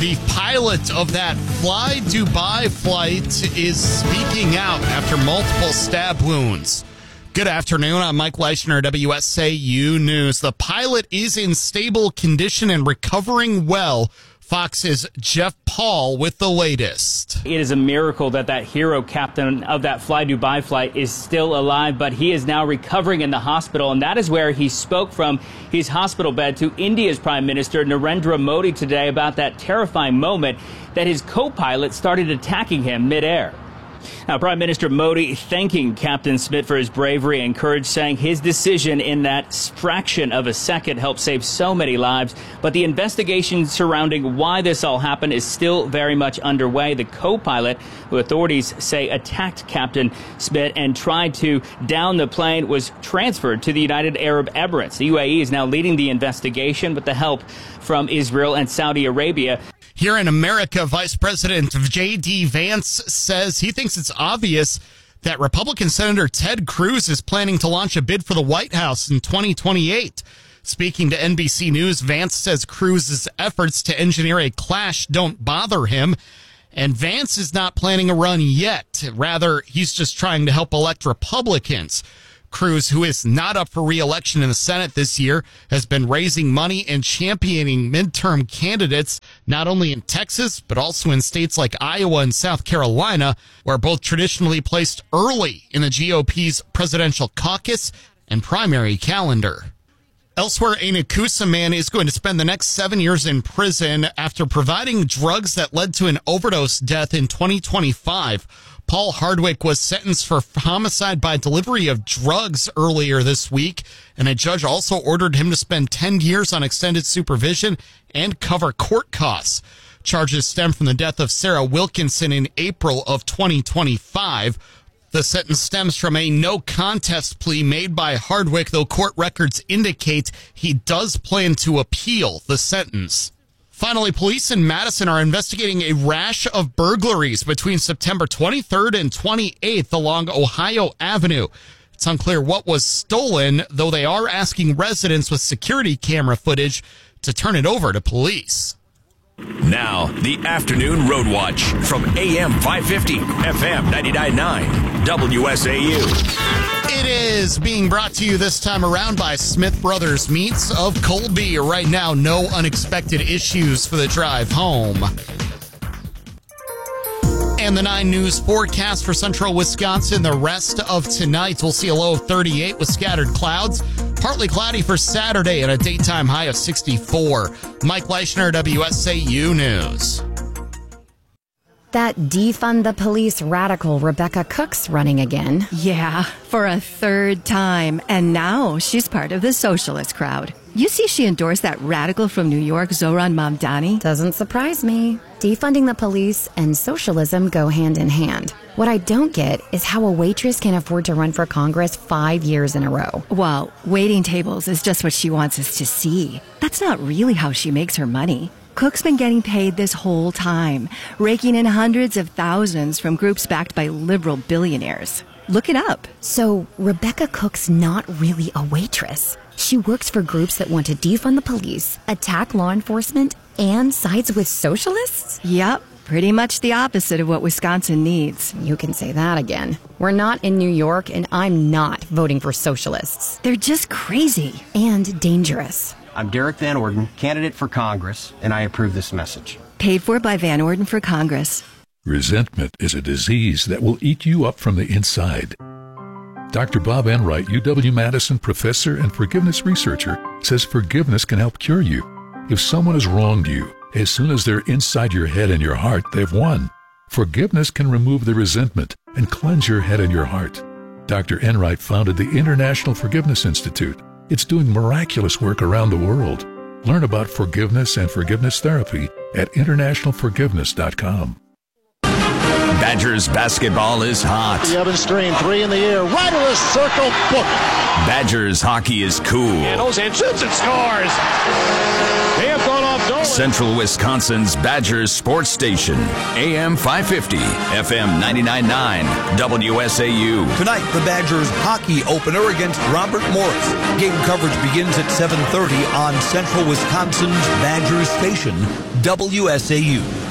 the pilot of that Fly Dubai flight is speaking out after multiple stab wounds. Good afternoon. I'm Mike Leischner, WSAU News. The pilot is in stable condition and recovering well. Fox's Jeff Paul with the latest. It is a miracle that hero captain of that Fly Dubai flight is still alive, but he is now recovering in the hospital, and that is where he spoke from his hospital bed to India's Prime Minister Narendra Modi today about that terrifying moment that his co-pilot started attacking him midair. Now, Prime Minister Modi thanking Captain Smith for his bravery and courage, saying his decision in that fraction of a second helped save so many lives. But the investigation surrounding why this all happened is still very much underway. The co-pilot, who authorities say attacked Captain Smith and tried to down the plane, was transferred to the United Arab Emirates. The UAE is now leading the investigation with the help from Israel and Saudi Arabia. Here in America, Vice President J.D. Vance says he thinks it's obvious that Republican Senator Ted Cruz is planning to launch a bid for the White House in 2028. Speaking to NBC News, Vance says Cruz's efforts to engineer a clash don't bother him, and Vance is not planning a run yet. Rather, he's just trying to help elect Republicans. Cruz, who is not up for re-election in the Senate this year, has been raising money and championing midterm candidates, not only in Texas, but also in states like Iowa and South Carolina, where both traditionally placed early in the GOP's presidential caucus and primary calendar. Elsewhere, a Nakusa man is going to spend the next 7 years in prison after providing drugs that led to an overdose death in 2025. Paul Hardwick was sentenced for homicide by delivery of drugs earlier this week, and a judge also ordered him to spend 10 years on extended supervision and cover court costs. Charges stem from the death of Sarah Wilkinson in April of 2025. The sentence stems from a no-contest plea made by Hardwick, though court records indicate he does plan to appeal the sentence. Finally, police in Madison are investigating a rash of burglaries between September 23rd and 28th along Ohio Avenue. It's unclear what was stolen, though they are asking residents with security camera footage to turn it over to police. Now, the Afternoon Road Watch from AM 550, FM 99.9, WSAU. It is being brought to you this time around by Smith Brothers Meats of Colby. Right now, no unexpected issues for the drive home. And the 9 News forecast for central Wisconsin. The rest of tonight, we'll see a low of 38 with scattered clouds. Partly cloudy for Saturday and a daytime high of 64. Mike Leischner, WSAU News. That defund the police radical Rebecca Cook's running again. Yeah, for a third time. And now she's part of the socialist crowd. You see she endorsed that radical from New York, Zohran Mamdani? Doesn't surprise me. Defunding the police and socialism go hand in hand. What I don't get is how a waitress can afford to run for Congress 5 years in a row. Well, waiting tables is just what she wants us to see. That's not really how she makes her money. Cook's been getting paid this whole time, raking in hundreds of thousands from groups backed by liberal billionaires. Look it up. So Rebecca Cook's not really a waitress. She works for groups that want to defund the police, attack law enforcement, and sides with socialists? Yep, pretty much the opposite of what Wisconsin needs. You can say that again. We're not in New York, and I'm not voting for socialists. They're just crazy. And dangerous. I'm Derek Van Orden, candidate for Congress, and I approve this message. Paid for by Van Orden for Congress. Resentment is a disease that will eat you up from the inside. Dr. Bob Enright, UW-Madison professor and forgiveness researcher, says forgiveness can help cure you. If someone has wronged you, as soon as they're inside your head and your heart, they've won. Forgiveness can remove the resentment and cleanse your head and your heart. Dr. Enright founded the International Forgiveness Institute. It's doing miraculous work around the world. Learn about forgiveness and forgiveness therapy at internationalforgiveness.com. Badgers basketball is hot. The Evans Stream, 3 in the air. Right of the circle, book. Badgers hockey is cool. Handles and shoots and scores. They have gone off. Central Wisconsin's Badgers sports station, AM 550, FM 99.9, WSAU. Tonight, the Badgers hockey opener against Robert Morris. Game coverage begins at 7:30 on Central Wisconsin's Badgers station, WSAU.